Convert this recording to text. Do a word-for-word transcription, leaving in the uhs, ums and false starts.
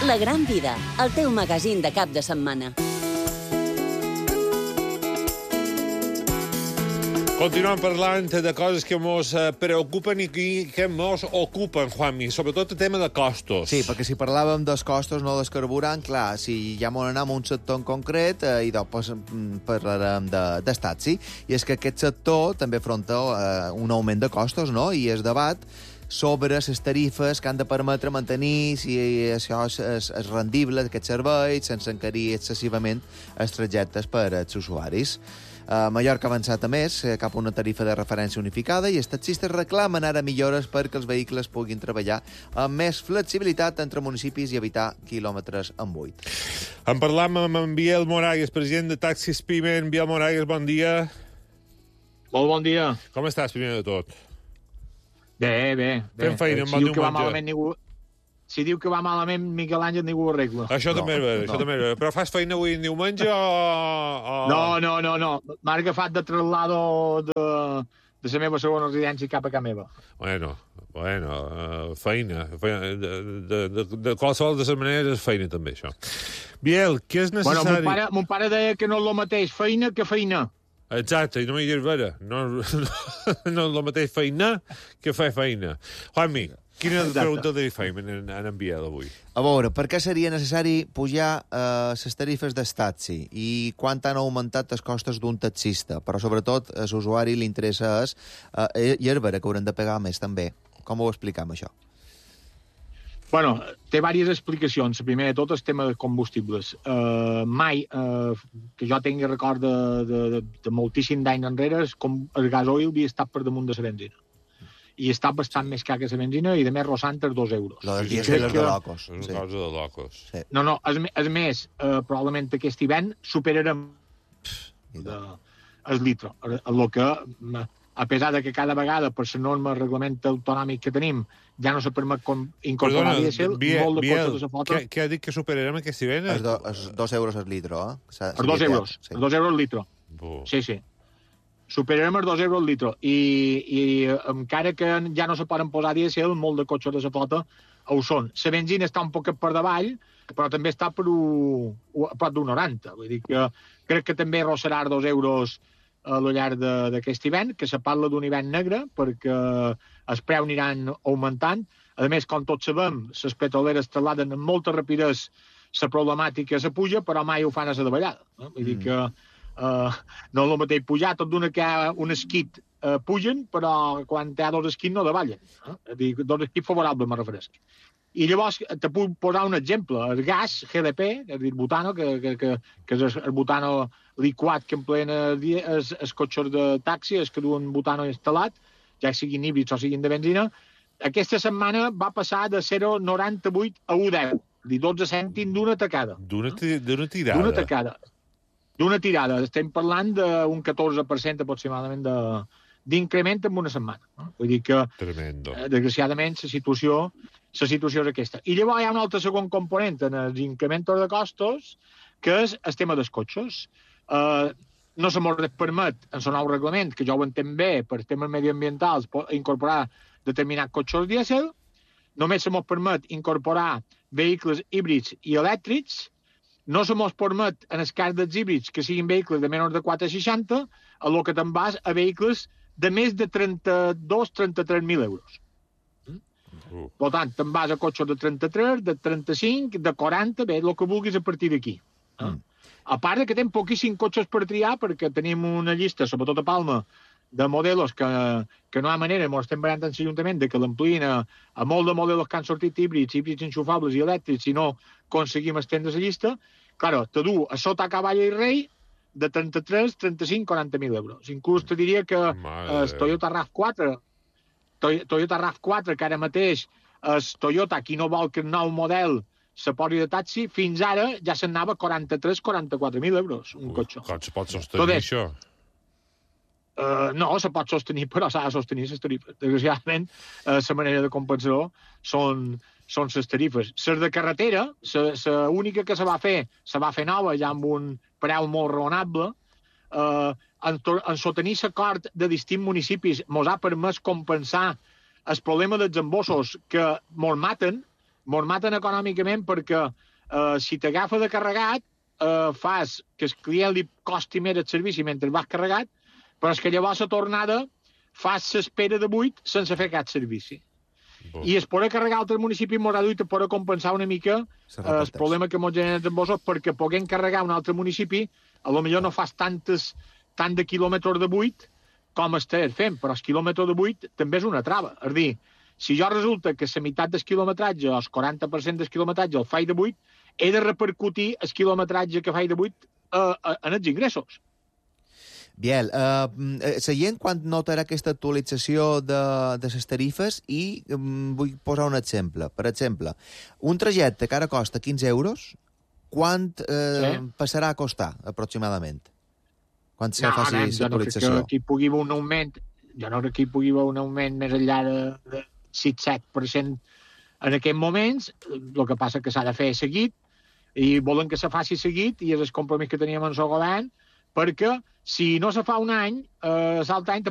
La Gran Vida, el teu magazín de cap de setmana. Continuem parlant de coses que ens preocupen i que ens ocupen, Juanmi, sobretot el tema de costos. Sí, perquè si parlàvem dels costos, no dels carburant, clar, si ja m'ho anem a un sector en concret, eh, i doncs parlarem de, del taxi, i és que aquest sector també afronta eh, un augment de costos, no?, i es debat sobre les tarifes que han de permetre mantenir si això és, és, és rendible, aquest servei, sense encarir excessivament els trajectes per als usuaris. Uh, Mallorca ha avançat a més cap a una tarifa de referència unificada i els taxistes reclamen ara millores perquè els vehicles puguin treballar amb més flexibilitat entre municipis i evitar quilòmetres en buit. En parlam amb en Biel Moragues, president de Taxis Pime. En Biel Moragues, bon dia. Molt bon dia. Com estàs, primer de tot? Bé, bé. bé. Fem feina, si bon diu que va diumenge. malament, ningú... Si diu que va malament Miquel Àngel, ningú ho arregla. Això no, també és vera, això no. també és vera. Però fas feina avui en diumenge o... o... No, no, no, no. M'ha agafat de traslado de, de la meva segona residència cap a casa meva. Bueno, bueno, uh, feina. feina de, de, de, de qualsevol de les maneres és feina, també, això. Biel, què és necessari... Bueno, mon pare, mon pare deia que no és el mateix feina que feina. Exacte, i no m'hi dius vera. No, no, no és el mateix feina que fer feina. Juanmi, quina Exacte. pregunta li fem en, en, en Biel avui? A veure, per què seria necessari pujar eh, les tarifes del taxi i quant han augmentat els costos d'un taxista? Però, sobretot, a l'usuari li interessa és, eh, i és vera que hauran de pagar més, també. Com ho explicam, això? Bueno, té diverses explicacions. La primera de tot és el tema de combustibles. Uh, mai, uh, que jo tingui record de, de, de, de moltíssim d'anys enrere, com el gasoil havia estat per damunt de la benzina. I està bastant més car que la benzina i, de més, rossant els dos euros. Lo del Sí, dièsel sí, és que- de locos. És Sí. una cosa de locos. Sí. No, no, és, és més, uh, probablement aquest hivern superarem I de, de... el litre. El que, a pesar de que cada vegada, per la norma reglament autonòmic que tenim, ja no se permet com, incorporar Perdona, dièsel, Biel, molt de Biel, costos de la flota. què, què ha dit que superarem aquest hivern? És, do, és dos euros el litro, eh? S'ha- Els dos s'havia euros, creat, sí. els dos euros el litro. Oh. Sí, sí. Superarem els dos euros el litro. I, i encara que ja no se poden posar dièsel, molt de cotxes de la flota ho són. La benzina està un poquet per davall, però també està per un, a prop d'un noranta. Vull dir que crec que també rossarà els dos euros a lo llarg d'aquest hivern, que se parla d'un hivern negre, perquè els preus aniran augmentant. A més, com tots sabem, les petroleres trasladen amb molta rapidesa la problemàtica se puja, però mai ho fan a la davallada. No? Vull dir que uh, no és el mateix pujar, tot d'una que hi ha un esquit uh, pugen, però quan hi ha dos esquits no davallen. No? És a dir, dos esquits favorables, me referesc. I llavors te puc posar un exemple. El gas G D P, és a dir, butano, que, que, que, que és el butano liquat que empleen els, els cotxes de taxi, els que duen butano instal·lat, ja siguin híbrids o siguin de benzina, aquesta setmana va passar de zero coma noranta-vuit a un coma deu, és a dir, dotze cèntims d'una tacada. D'una ti- d'una tirada. D'una tacada. D'una tirada. Estem parlant d'un catorze per cent aproximadament de, d'increment en una setmana. No? Vull dir que, Tremendo. eh, desgraciadament, la situació, la situació és aquesta. I llavors hi ha un altre segon component en els increments de costos, que és el tema dels cotxes. Uh, no se mos permet, en el nou reglament, que jo ho entenc bé, per temes mediambientals, incorporar determinats cotxes dièsel, només se mos permet incorporar vehicles híbrids i elèctrics, no se mos permet, en el cas dels híbrids, que siguin vehicles de menys de quatre coma seixanta, a lo que te'n vas a vehicles de més de trenta-dos a trenta-tres mil euros. Uh. Per tant, te'n vas a cotxes de trenta-tres, de trenta-cinc, de quaranta, bé, el que vulguis a partir d'aquí. Mm. A part de que tenim poquíssims cotxes per triar, perquè tenim una llista, sobretot a Palma, de modelos que, que no hi ha manera, ens estem barant en l'Ajuntament, de que l'ampliïn a, a molt de modelos que han sortit híbrids, híbrids enxufables i elèctrics, si no aconseguim estendre la llista. Claro, te du a sota a cavall i rei de trenta-tres, trenta-cinc, quaranta mil euros. Inclús te diria que el Toyota RAV quatre, Toyota RAV quatre, que ara mateix el Toyota, qui no vol que el nou model se posi de taxi, fins ara ja se'n anava quaranta-tres, quaranta-quatre mil euros, un Ui, cotxe. com se pot sostenir Tot és- això? Uh, no, se pot sostenir, però s'ha de sostenir les tarifes. Desgraciadament, uh, la manera de compensar són, són les tarifes. Les de carretera, la única que se va fer, se va fer nova, ja amb un preu molt raonable, uh, en, en sostenir l'acord de distints municipis mos ha permès compensar el problema dels embossos que mos maten, mos maten econòmicament perquè eh, si t'agafa de carregat, eh, fas que el client li costi més el servici mentre vas carregat, però és que llavors a tornada fas l'espera de buit sense fer cap servici. Bon. I es poder carregar altres municipis m'haurà duit a poder compensar una mica eh, el problema que m'ho generen amb vosaltres, perquè puguem carregar un altre municipi, a lo millor no fas tantes, tant de quilòmetres de buit com estàs fent, però el quilòmetre de buit també és una trava. És dir, si jo resulta que la meitat del quilometratge, o el quaranta per cent del quilometratge el faig de buit, he de repercutir el quilometratge que faig de buit eh, en els ingressos. Biel, eh, la gent quan notarà aquesta actualització de, de les tarifes i um, vull posar un exemple. Per exemple, un trajecte que ara costa quinze euros, quant eh, sí. passarà a costar aproximadament? Quan se no, faci l'actualització? Jo no crec que hi pugui haver un augment, jo no crec que hi pugui haver un augment més enllà de, de sis set per cent en aquests moments. El que passa que s'ha de fer seguit i volen que se faci seguit i és el compromís que teníem en el govern, perquè si no se fa un any, eh, l'altre any te